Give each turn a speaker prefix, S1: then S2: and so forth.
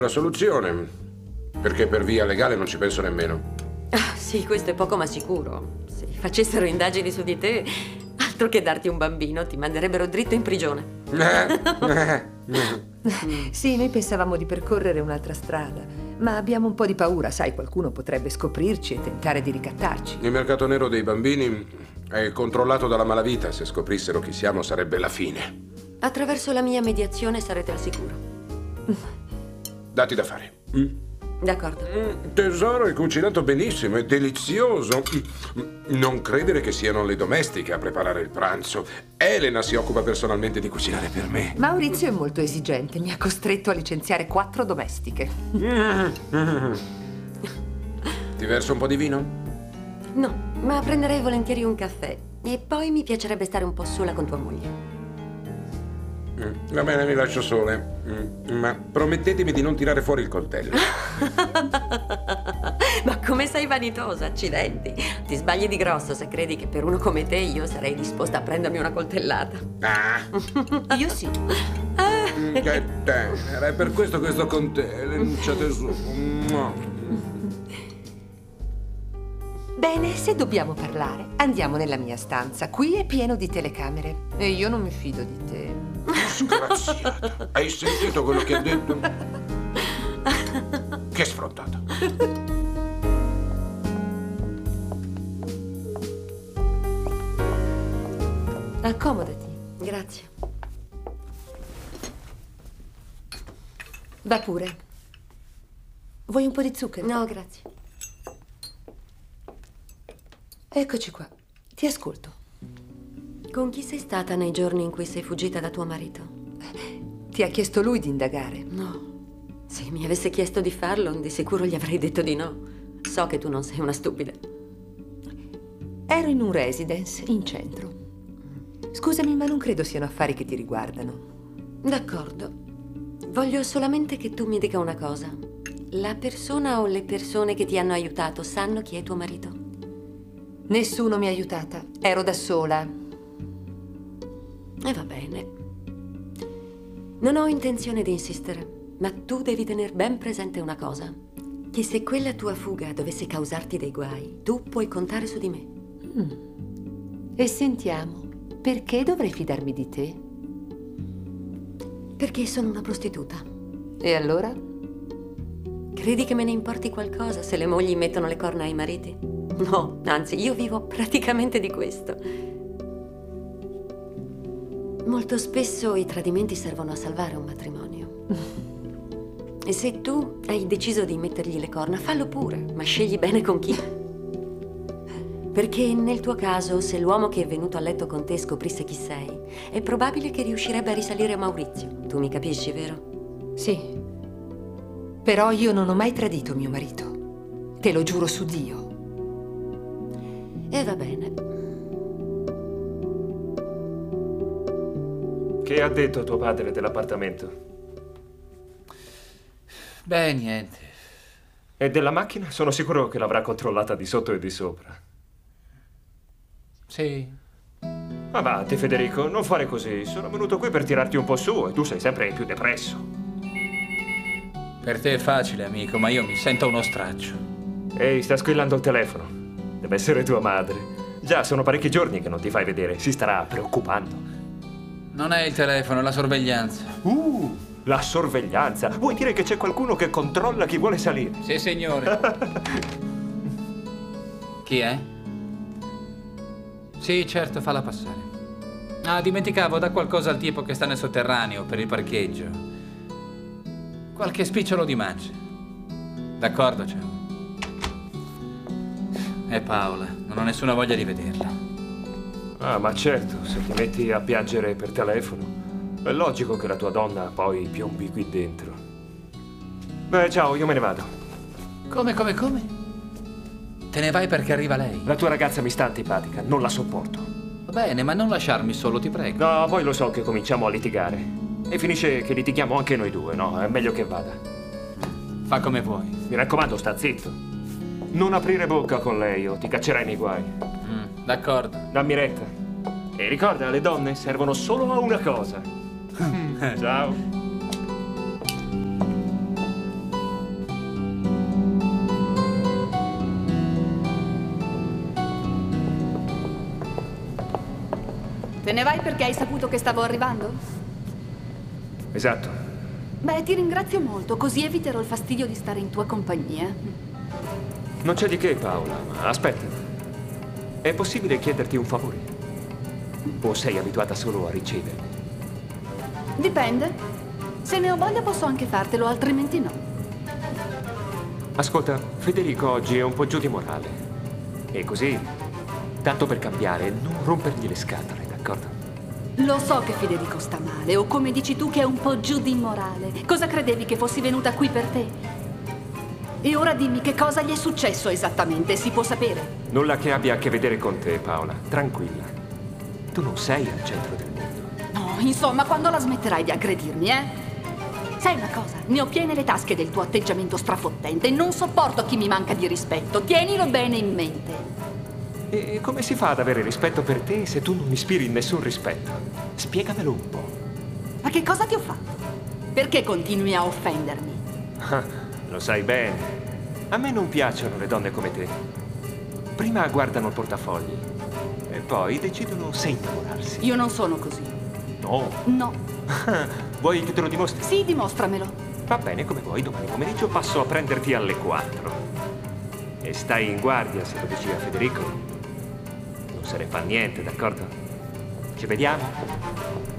S1: La soluzione, perché per via legale non ci penso nemmeno.
S2: Ah, sì, questo è poco ma sicuro. Se facessero indagini su di te, altro che darti un bambino, ti manderebbero dritto in prigione.
S3: Sì, noi pensavamo di percorrere un'altra strada, ma abbiamo un po' di paura, sai, qualcuno potrebbe scoprirci e tentare di ricattarci.
S1: Il mercato nero dei bambini è controllato dalla malavita. Se scoprissero chi siamo sarebbe la fine.
S2: Attraverso la mia mediazione sarete al sicuro.
S1: Dati da fare.
S2: D'accordo.
S1: Tesoro, hai cucinato benissimo, è delizioso. Non credere che siano le domestiche a preparare il pranzo. Elena si occupa personalmente di cucinare per me.
S3: Maurizio è molto esigente, mi ha costretto a licenziare 4 domestiche.
S1: Ti verso un po' di vino?
S2: No, ma prenderei volentieri un caffè. E poi mi piacerebbe stare un po' sola con tua moglie.
S1: Va bene, mi lascio sole. Ma promettetemi di non tirare fuori il coltello.
S2: Ma come sei vanitosa, accidenti. Ti sbagli di grosso se credi che per uno come te io sarei disposta a prendermi una coltellata.
S3: Io sì.
S1: Che tenera, è per questo che sto con te, lenuccia tesoro.
S3: Bene, se dobbiamo parlare, andiamo nella mia stanza. Qui è pieno di telecamere e io non mi fido di te.
S1: Disgraziata. Hai sentito quello che ha detto? Che sfrontato.
S3: Accomodati.
S2: Grazie.
S3: Va pure. Vuoi un po' di zucchero?
S2: No, grazie.
S3: Eccoci qua. Ti ascolto.
S2: Con chi sei stata nei giorni in cui sei fuggita da tuo marito?
S3: Ti ha chiesto lui di indagare?
S2: No. Se mi avesse chiesto di farlo, di sicuro gli avrei detto di no. So che tu non sei una stupida.
S3: Ero in un residence in centro. Scusami, ma non credo siano affari che ti riguardano.
S2: D'accordo. Voglio solamente che tu mi dica una cosa. La persona o le persone che ti hanno aiutato sanno chi è tuo marito?
S3: Nessuno mi ha aiutata. Ero da sola.
S2: E va bene. Non ho intenzione di insistere, ma tu devi tener ben presente una cosa. Che se quella tua fuga dovesse causarti dei guai, tu puoi contare su di me.
S3: E sentiamo, perché dovrei fidarmi di te?
S2: Perché sono una prostituta.
S3: E allora?
S2: Credi che me ne importi qualcosa se le mogli mettono le corna ai mariti? No, anzi, io vivo praticamente di questo. Molto spesso i tradimenti servono a salvare un matrimonio. E se tu hai deciso di mettergli le corna, fallo pure, ma scegli bene con chi. Perché nel tuo caso, se l'uomo che è venuto a letto con te scoprisse chi sei, è probabile che riuscirebbe a risalire a Maurizio. Tu mi capisci, vero?
S3: Sì. Però io non ho mai tradito mio marito. Te lo giuro su Dio.
S2: E va bene.
S4: Che ha detto tuo padre dell'appartamento?
S5: Beh, niente.
S4: E della macchina? Sono sicuro che l'avrà controllata di sotto e di sopra.
S5: Sì.
S4: Ma va, te Federico, non fare così. Sono venuto qui per tirarti un po' su e tu sei sempre più depresso.
S5: Per te è facile, amico, ma io mi sento uno straccio.
S4: Ehi, sta squillando il telefono. Deve essere tua madre. Già, sono parecchi giorni che non ti fai vedere. Si starà preoccupando.
S5: Non è il telefono, è la sorveglianza.
S4: La sorveglianza. Vuoi dire che c'è qualcuno che controlla chi vuole salire?
S5: Sì, signore. Chi è? Sì, certo, falla passare. Ah, dimenticavo, da qualcosa al tipo che sta nel sotterraneo per il parcheggio. Qualche spicciolo di mance. D'accordo, ciao. È Paola, non ho nessuna voglia di vederla.
S4: Ah, ma certo, se ti metti a piangere per telefono, è logico che la tua donna poi piombi qui dentro. Beh, ciao, io me ne vado.
S5: Come? Te ne vai perché arriva lei?
S4: La tua ragazza mi sta antipatica, non la sopporto.
S5: Va bene, ma non lasciarmi solo, ti prego.
S4: No, poi lo so che cominciamo a litigare. E finisce che litighiamo anche noi due, no? È meglio che vada.
S5: Fa come vuoi.
S4: Mi raccomando, sta zitto. Non aprire bocca con lei o ti caccerai nei guai.
S5: D'accordo.
S4: Dammi retta. E ricorda, le donne servono solo a una cosa. Ciao.
S6: Te ne vai perché hai saputo che stavo arrivando?
S4: Esatto.
S6: Beh, ti ringrazio molto, così eviterò il fastidio di stare in tua compagnia.
S4: Non c'è di che, Paola, ma aspetta. È possibile chiederti un favore? O sei abituata solo a ricevere?
S6: Dipende. Se ne ho voglia posso anche fartelo, altrimenti no.
S4: Ascolta, Federico oggi è un po' giù di morale. E così, tanto per cambiare, non rompergli le scatole, d'accordo?
S6: Lo so che Federico sta male, o come dici tu che è un po' giù di morale. Cosa credevi che fossi venuta qui per te? E ora dimmi che cosa gli è successo esattamente, si può sapere?
S4: Nulla che abbia a che vedere con te, Paola. Tranquilla. Tu non sei al centro del mondo.
S6: No, insomma, quando la smetterai di aggredirmi, eh? Sai una cosa? Ne ho piene le tasche del tuo atteggiamento strafottente e non sopporto chi mi manca di rispetto. Tienilo bene in mente.
S4: E come si fa ad avere rispetto per te se tu non ispiri nessun rispetto? Spiegamelo un po'.
S6: Ma che cosa ti ho fatto? Perché continui a offendermi?
S4: Ah, lo sai bene. A me non piacciono le donne come te. Prima guardano il portafogli e poi decidono se innamorarsi.
S6: Io non sono così.
S4: No.
S6: No.
S4: Vuoi che te lo dimostri?
S6: Sì, dimostramelo.
S4: Va bene, come vuoi. Domani pomeriggio passo a prenderti alle 4. E stai in guardia se lo dici a Federico. Non se ne fa niente, d'accordo? Ci vediamo?